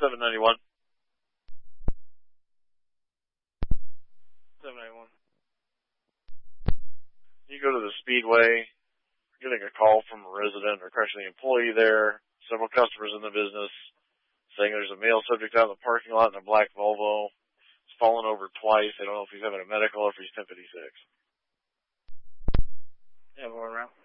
791. 791. You go to the Speedway, getting a call from a resident or actually an employee there, several customers in the business, saying there's a male subject out in the parking lot in a black Volvo. He's fallen over twice. They don't know if he's having a medical or if he's 1056. Yeah, going around.